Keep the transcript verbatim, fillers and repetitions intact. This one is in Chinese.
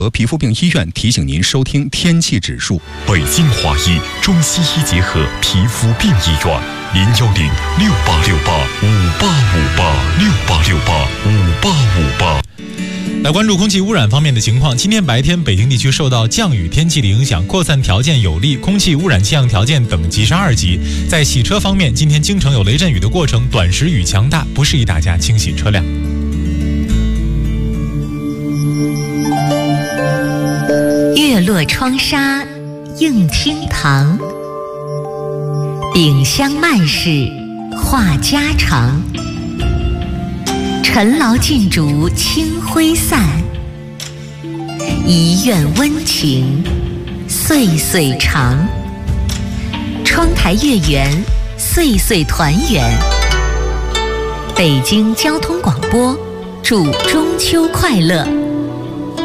和皮肤病医院提醒您收听天气指数。 北京华医中西医结合皮肤病医院，零幺零六八六八五八五八六八六八五八五八。 来关注空气污染方面的情况。今天白天，北京地区受到降雨天气的影响，扩散条件有利，空气污染气象条件等级是二级。在洗车方面，今天京城有雷阵雨的过程，短时雨强大，不适宜大家清洗车辆。 月落窗纱映厅堂，秉香慢事话家常。尘劳尽逐清辉散，一院温情岁岁长。窗台月圆，岁岁团圆。北京交通广播，祝中秋快乐。